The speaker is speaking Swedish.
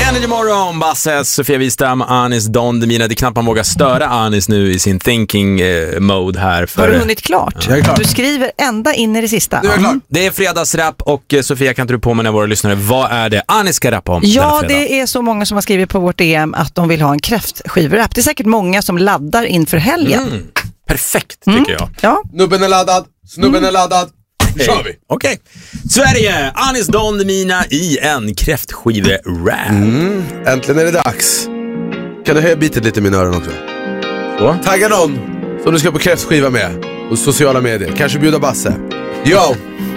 Energy morgon, Basses, Sofia Wistam, Anis Don Demina. Det är knappt man vågar störa Anis nu i sin thinking mode här. Har du hunnit klart? Jag är klar. Du skriver ända in i det sista. Nu är jag klar. Det är fredagsrap och Sofia, kan inte du påminna våra lyssnare, vad är det Anis ska rappa om? Ja, det är så många som har skrivit på vårt DM att de vill ha en kräftskivrap. Det är säkert många som laddar inför helgen. Perfekt, tycker jag. Ja. Nubben är laddad, snubben är laddad. Nu kör vi. Okej. Sverige, Anis Don Demina i en kräftskive-rap. Äntligen är det dags. Kan du höja bitet lite i mina öron också? Så. Tagga någon som du ska på kräftskiva med. Och sociala medier. Kanske bjuda Basse. Yo!